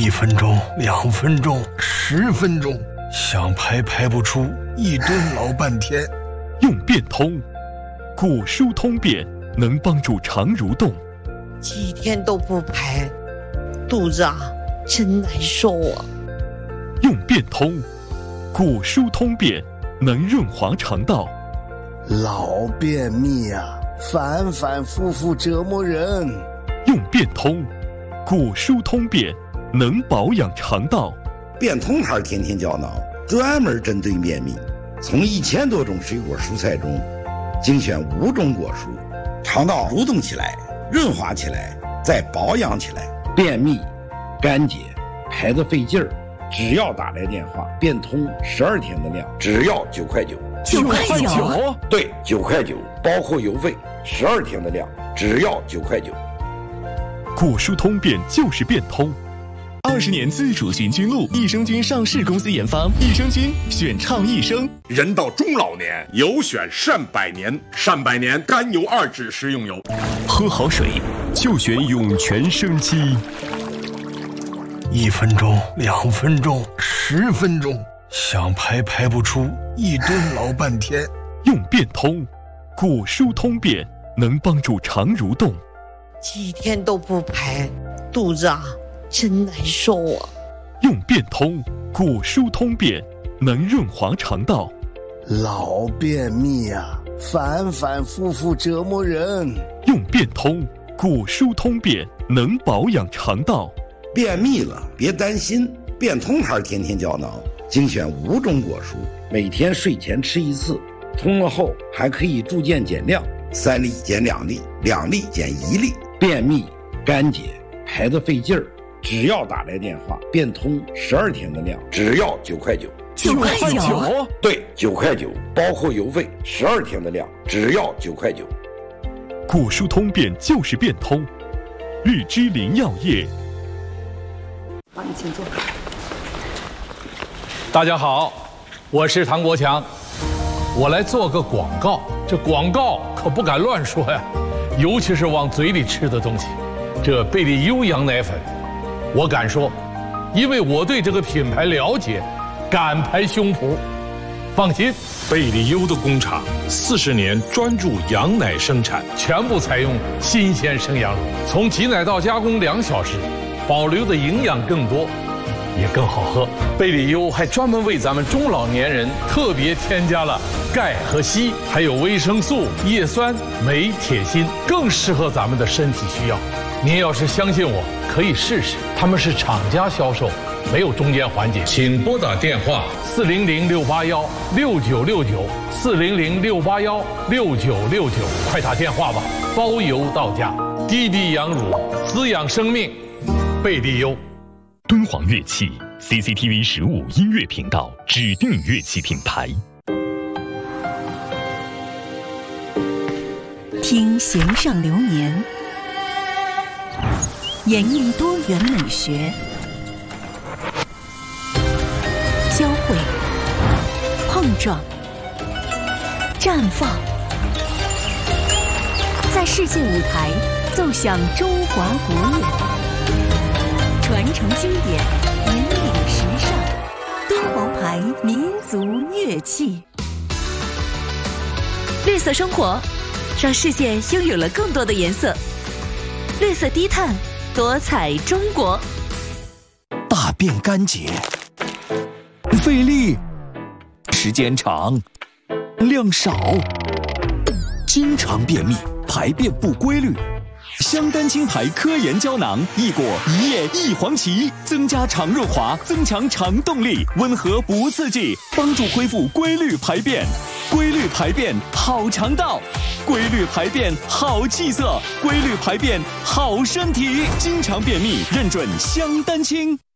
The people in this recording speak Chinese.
1分钟、2分钟、10分钟，想排排不出，一顿老半天。 用变通，果蔬通便能帮助肠蠕动。 几天都不排，肚子真难受啊。 用变通，果蔬通便能润滑肠道。 老便秘反反复复折磨人。 用变通，果蔬通便能保养肠道。 变通牌天天胶囊专门针对便秘，从1000多种水果蔬菜中精选5种果蔬，肠道蠕动起来，润滑起来，再保养起来。便秘、干结、排得费劲儿，只要打来电话，变通12天的量，只要9块9。 9块9？ 对，9块9，包括邮费，12天的量，只要9块9。 果蔬通便就是变通。 20年自主菌菌露，益生菌上市公司研发，益生菌选倡益生。 人到中老年，有选善百年，善百年甘油2酯食用油。 喝好水就选涌泉生机。 1分钟、2分钟、10分钟，想排排不出，一顿老半天。 用变通，果蔬通便能帮助肠蠕动。 几天都不排，肚子真难受啊。 用变通，果蔬通便能润滑肠道。 老便秘反反复复折磨人。 用变通，果蔬通便能保养肠道。 便秘了别担心，变通牌天天胶囊精选5种果蔬，每天睡前吃1次，通了后还可以逐渐减量，3粒减2粒，2粒减1粒。便秘、干结、排得费劲儿，只要打来电话，变通12天的量，只要9块9。 9块9？ 对，9块9，包括邮费，12天的量，只要9块9。 果蔬通便就是变通。日之林药业。 好，你请坐。 大家好，我是唐国强，我来做个广告。这广告可不敢乱说呀，尤其是往嘴里吃的东西。这贝利优羊奶粉，我敢说，因为我对这个品牌了解，敢拍胸脯。放心， 贝利优的工厂40年专注羊奶生产， 全部采用新鲜生羊乳，从挤奶到加工2小时，保留的营养更多，也更好喝。贝利优还专门为咱们中老年人特别添加了钙和硒，还有维生素、叶酸、镁、铁、锌，更适合咱们的身体需要。您要是相信我，可以试试。他们是厂家销售，没有中间环节。请拨打电话400-681-6969，400-681-6969，快打电话吧，包邮到家。滴滴羊乳，滋养生命，贝利优。 敦煌乐器 CCTV 15音乐频道指定乐器品牌。 听弦上流年，演绎多元美学，交汇、碰撞、绽放，在世界舞台奏响中华国乐，传承经典，引领时尚，敦煌牌民族乐器。绿色生活，让世界拥有了更多的颜色。绿色低碳，多彩中国。 大便干结，费力，时间长，量少，经常便秘，排便不规律。香丹青牌科研胶囊，益果一叶一黄芪，增加肠润滑，增强肠动力，温和不刺激，帮助恢复规律排便。规律排便好肠道，规律排便好气色，规律排便好身体。经常便秘，认准香丹青。